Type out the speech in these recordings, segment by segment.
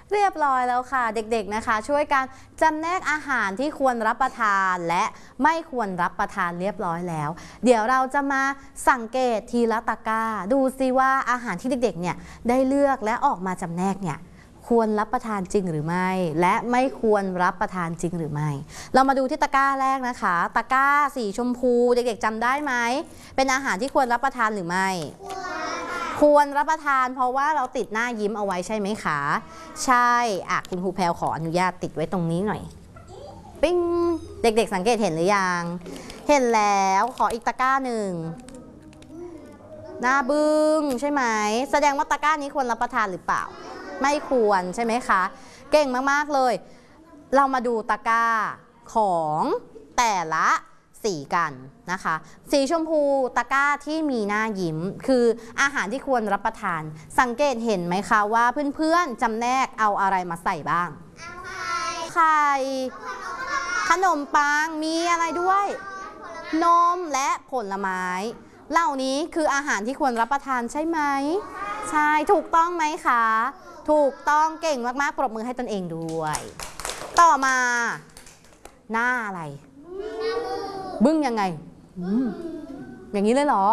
เรียบร้อยแล้วค่ะเด็กๆนะคะช่วยกันจำแนกอาหารที่ควรรับประทานและไม่ควรรับประทานเรียบร้อยแล้วเดี๋ยวเราจะมาสังเกตทีละตะกร้าดูซิว่าอาหารที่เด็กๆเนี่ยได้เลือกและออกมาจำแนกเนี่ยควรรับประทานจริงหรือไม่และไม่ควรรับประทานจริงหรือไม่เรามาดูที่ตะกร้าแรกนะคะตะกร้าสีชมพูเด็กๆจำได้ไหมเป็นอาหารที่ควรรับประทานหรือไม่ควรรับประทานเพราะว่าเราติดหน้ายิ้มเอาไว้ใช่ไหมคะใช่คุณครูแพรวขออนุญาตติดไว้ตรงนี้หน่อยปิ้งเด็กๆสังเกตเห็นหรือยังเห็นแล้วขออีกตะกร้าหนึ่งหน้าบึ้งใช่ไหมแสดงว่าตะกร้านี้ควรรับประทานหรือเปล่าไม่ควรใช่ไหมคะเก่งมากๆเลยเรามาดูตะกร้าของแต่ละสีกันนะคะสีชมพูตะกร้าที่มีหน้ายิ้มคืออาหารที่ควรรับประทานสังเกตเห็นไหมคะว่าเพื่อนๆจำแนกเอาอะไรมาใส่บ้างไข่ขนมปังมีอะไรด้วยนมและผลไม้เหล่านี้คืออาหารที่ควรรับประทานใช่ไหมใช่ถูกต้องไหมคะถูกต้องเก่งมากๆปรบมือให้ตนเองด้วยต่อมาหน้าอะไรบึ้งยังไงอย่างนี้เลยเหรอ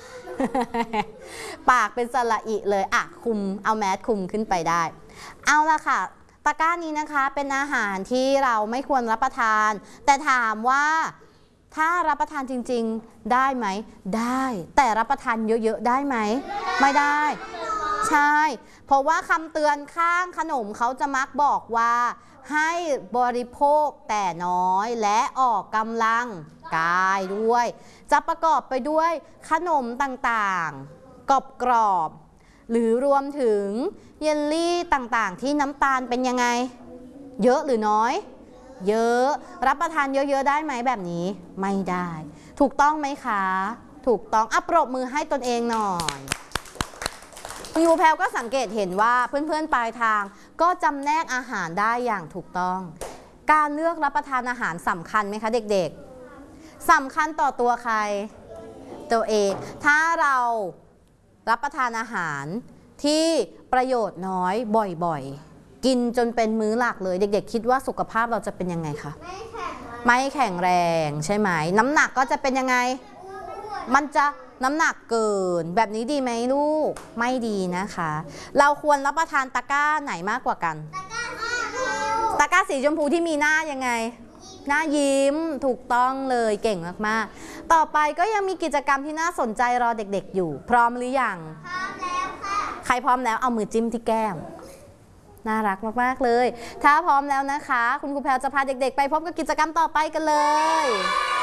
ปากเป็นสระอิเลยคุมเอาแมสคุมขึ้นไปได้เอาละค่ะตะกร้านี้นะคะเป็นอาหารที่เราไม่ควรรับประทานแต่ถามว่าถ้ารับประทานจริงๆได้ไหมได้แต่รับประทานเยอะๆได้ไหมไม่ได้ใช่เพราะว่าคำเตือนข้างขนมเขาจะมักบอกว่าให้บริโภคแต่น้อยและออกกำลังกายด้วยจะประกอบไปด้วยขนมต่างๆกรอบๆหรือรวมถึงเยลลี่ต่างๆที่น้ำตาลเป็นยังไงเยอะหรือน้อยเยอะรับประทานเยอะๆได้ไหมแบบนี้ไม่ได้ถูกต้องไหมคะถูกต้องปรบมือให้ตนเองหน่อยคุณครูแพรวก็สังเกตเห็นว่าเพื่อนๆปลายทางก็จำแนกอาหารได้อย่างถูกต้องการเลือกรับประทานอาหารสำคัญไหมคะเด็กๆสำคัญต่อตัวใครตัวเองถ้าเรารับประทานอาหารที่ประโยชน์น้อยบ่อยๆกินจนเป็นมื้อหลักเลยเด็กๆคิดว่าสุขภาพเราจะเป็นยังไงคะไม่แข็งแรงใช่ไหมน้ำหนักก็จะเป็นยังไงมันจะน้ำหนักเกินแบบนี้ดีไหมลูกไม่ดีนะคะเราควรรับประทานตะกร้าไหนมากกว่ากันตะกร้าสีชมพูที่มีหน้ายังไงหน้ายิ้มถูกต้องเลยเก่งมากๆต่อไปก็ยังมีกิจกรรมที่น่าสนใจรอเด็กๆอยู่พร้อมหรือยังพร้อมแล้วค่ะใครพร้อมแล้วเอามือจิ้มที่แก้มน่ารักมากๆเลยถ้าพร้อมแล้วนะคะคุณครูแพรวจะพาเด็กๆไปพบกับกิจกรรมต่อไปกันเลย